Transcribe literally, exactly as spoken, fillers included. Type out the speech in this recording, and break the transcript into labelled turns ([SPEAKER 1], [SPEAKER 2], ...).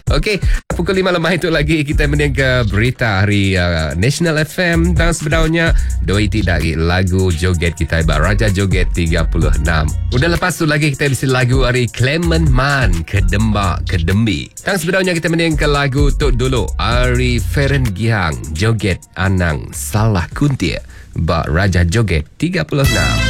[SPEAKER 1] Okey, pukul lima lemah itu lagi kita mendengar berita hari uh, National F M. Dan sebenarnya doi tidak lagi lagu joget kita ibarat Raja Joget tiga puluh enam. Udah lepas tu lagi kita bisa lagu hari Clement Man Kedembak Kedembi. Dan sebenarnya kita mendengar lagu Tok Dulu Ari Feren Giang Joget Anang Salah Kuntir Bak Raja Joget tiga puluh enam.